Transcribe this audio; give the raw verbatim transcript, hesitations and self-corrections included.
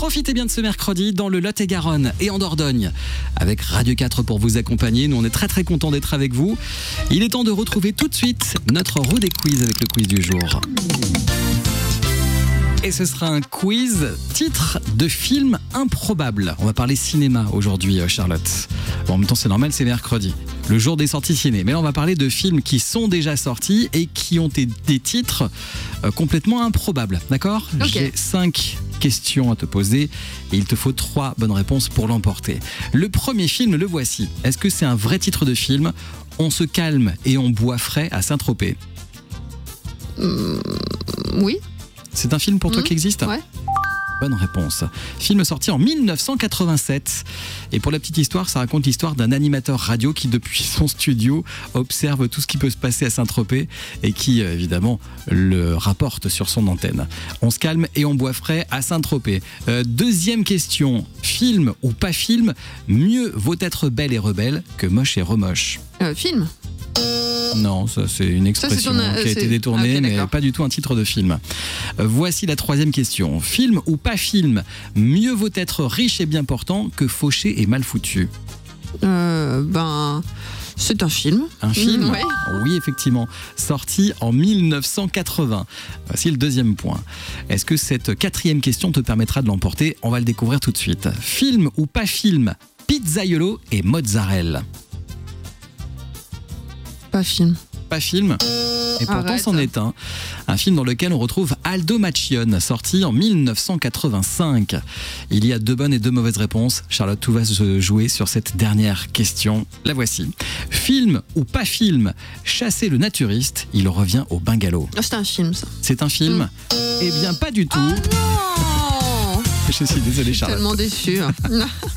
Profitez bien de ce mercredi dans le Lot-et-Garonne et en Dordogne avec Radio quatre pour vous accompagner. Nous, on est très très contents d'être avec vous. Il est temps de retrouver tout de suite notre roue des quiz avec le quiz du jour. Et ce sera un quiz titre de film improbable. On va parler cinéma aujourd'hui, Charlotte. Bon, en même temps, c'est normal, c'est mercredi, le jour des sorties ciné. Mais là, on va parler de films qui sont déjà sortis et qui ont des, des titres euh, complètement improbables. D'accord ? Okay. J'ai cinq questions à te poser et il te faut trois bonnes réponses pour l'emporter. Le premier film, le voici. Est-ce que c'est un vrai titre de film ? On se calme et on boit frais à Saint-Tropez. Mmh, oui. C'est un film pour toi mmh, qui existe ? Ouais. Bonne réponse. Film sorti en dix-neuf cent quatre-vingt-sept. Et pour la petite histoire, ça raconte l'histoire d'un animateur radio qui, depuis son studio, observe tout ce qui peut se passer à Saint-Tropez et qui, évidemment, le rapporte sur son antenne. On se calme et on boit frais à Saint-Tropez. Euh, deuxième question. Film ou pas film, mieux vaut être belle et rebelle que moche et remoche. Euh, film. Non, ça c'est une expression ça, c'est ton, euh, qui a été c'est... détournée, ah, okay, mais d'accord. pas du tout un titre de film. Euh, voici la troisième question. Film ou pas film, mieux vaut être riche et bien portant que fauché et mal foutu. Euh, ben, c'est un film. Un film ? Mmh, ouais. Oui, effectivement. Sorti en dix-neuf cent quatre-vingts. Voici le deuxième point. Est-ce que cette quatrième question te permettra de l'emporter ? On va le découvrir tout de suite. Film ou pas film, pizzaiolo et mozzarella. Pas film. Pas film. Et pourtant, Arrête. c'en est un. Un film dans lequel on retrouve Aldo Machione, sorti en dix-neuf cent quatre-vingt-cinq. Il y a deux bonnes et deux mauvaises réponses. Charlotte, tout va se jouer sur cette dernière question. La voici. Film ou pas film, chasser le naturiste, il revient au bungalow. Ah, c'est un film, ça. C'est un film ? Mm. Eh bien, pas du tout. Oh non. Je suis désolé, Je suis Charlotte. tellement déçue.